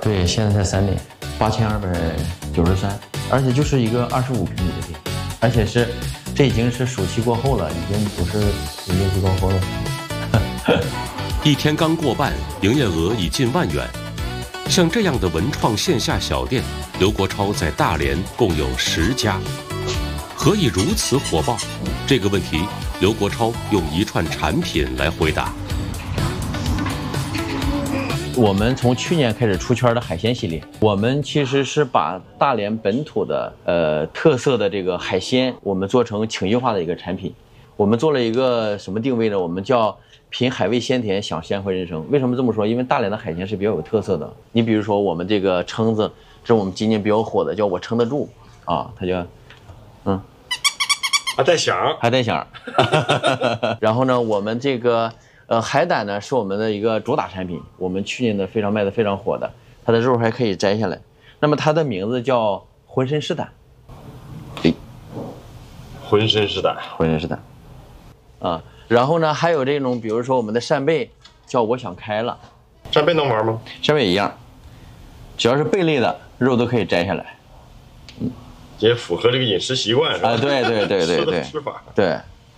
对，现在才3点，8293，而且就是一个25平米的店，而且这已经是暑期过后了，已经不是营业最高峰了。 一天刚过半，营业额已近万元。像这样的文创线下小店，刘国超在大连共有10家。何以如此火爆？这个问题，刘国超用一串产品来回答。 我们从去年开始出圈的海鲜系列，我们其实是把大连本土的特色的这个海鲜，我们做成情绪化的一个产品。我们做了一个什么定位呢？我们叫品海味鲜甜，享鲜活人生。为什么这么说？因为大连的海鲜是比较有特色的。你比如说我们这个蛏子，这是我们今年比较火的，叫我撑得住啊，它叫还带响， 还带响。然后呢，我们这个海胆呢是我们的一个主打产品，我们去年的卖得非常火的，它的肉还可以摘下来。那么它的名字叫浑身是胆。 浑身是胆， 浑身是胆。啊，然后呢，还有这种，比如说我们的扇贝，叫我想开了。 扇贝能玩吗？ 扇贝一样，只要是贝类的肉都可以摘下来。 也符合这个饮食习惯是吧？ 啊，对， 吃法对。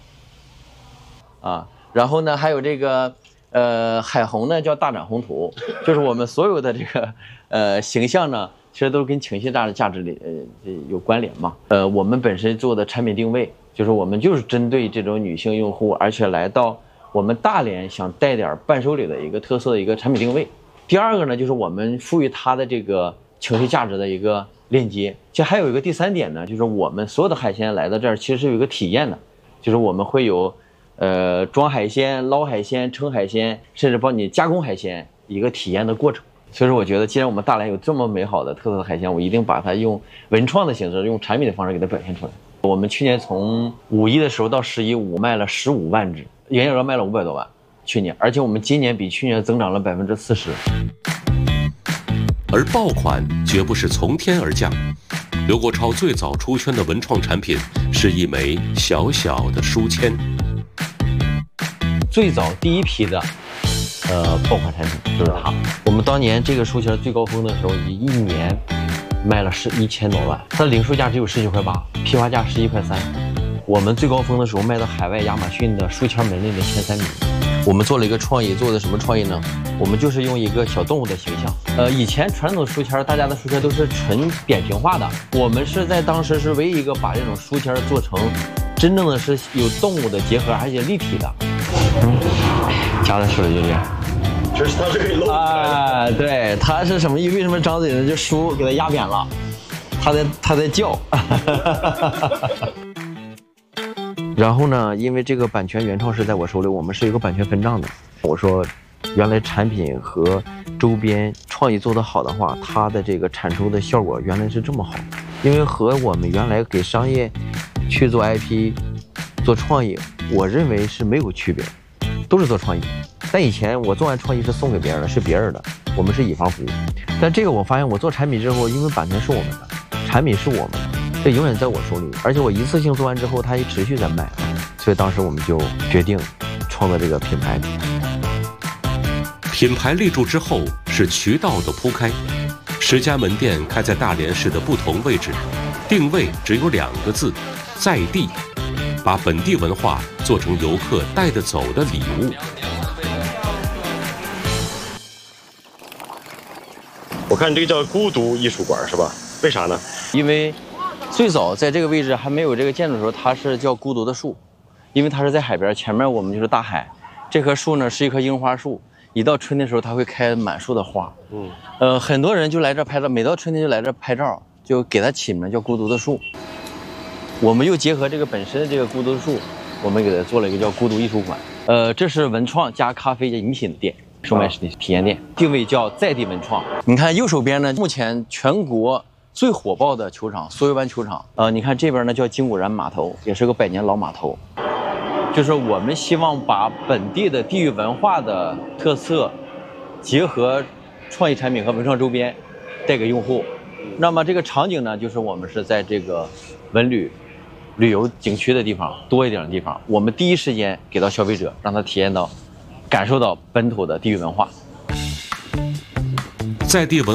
啊，然后呢，还有这个海虹呢，叫大展宏图，就是我们所有的这个形象呢，其实都跟情绪价值里有关联嘛。我们本身做的产品定位，就是我们就是针对这种女性用户，而且来到我们大连想带点伴手礼的一个特色的一个产品定位。第二个呢，就是我们赋予它的这个情绪价值的一个链接。其实还有一个第3点呢，就是我们所有的海鲜来到这儿，其实是有一个体验的，就是我们会有装海鲜、捞海鲜、称海鲜，甚至帮你加工海鲜一个体验的过程。所以说，我觉得既然我们大连有这么美好的特色的海鲜，我一定把它用文创的形式，用产品的方式给它表现出来。我们去年从5一的时候到11我卖了15万只，营业额卖了500多万，去年，而且我们今年比去年增长了40%。 而爆款绝不是从天而降。刘国超最早出圈的文创产品是一枚小小的书签。 最早第一批的爆款产品就是它。我们当年这个书签最高峰的时候，一年卖了1000多万，它的零售价只有17块8，批发价11块3。我们最高峰的时候卖到海外亚马逊的书签门类的前3名。我们做了一个创意，做的什么创意呢？我们就是用一个小动物的形象。以前传统书签，大家的书签都是纯扁平化的，我们是在当时是唯一一个把这种书签做成真正的是有动物的结合，而且立体的。夹在手里就这样。 就是它是可以露出来的。 啊，对，它是什么？为什么张嘴呢？就书给它压扁了，它在叫。然后呢，因为这个版权原创是在我手里，我们是一个版权分账的。我说，原来产品和周边创意做得好的话，它的这个产出的效果原来是这么好。因为和我们原来给商业去做 IP、做创意，我认为是没有区别，都是做创意。但以前我做完创意是送给别人的，是别人的，我们是乙方服务。但这个我发现，我做产品之后，因为版权是我们的，产品是我们的。这永远在我手里，而且我一次性做完之后，它也持续在卖，所以当时我们就决定创造这个品牌。 品牌立住之后是渠道的铺开，10家门店开在大连市的不同位置，定位只有2个字：在地，把本地文化做成游客带得走的礼物。 我看这个叫孤独艺术馆是吧？为啥呢？ 因为最早在这个位置还没有这个建筑的时候，它是叫孤独的树，因为它是在海边，前面我们就是大海。这棵树呢是一棵樱花树，一到春天的时候，它会开满树的花。很多人就来这拍照，每到春天就来这拍照，就给它起名叫孤独的树。我们又结合这个本身的这个孤独的树，我们给它做了一个叫孤独艺术馆。这是文创加咖啡加饮品的店，售卖实体体验店，定位叫在地文创。你看右手边呢，目前全国最火爆的球场——缩鱼湾球场。你看这边呢叫金谷然码头，也是个100年老码头。就是我们希望把本地的地域文化的特色，结合创意产品和文创周边，带给用户。那么这个场景呢，就是我们是在这个文旅旅游景区的地方多一点的地方，我们第一时间给到消费者，让他体验到、感受到本土的地域文化。 在地文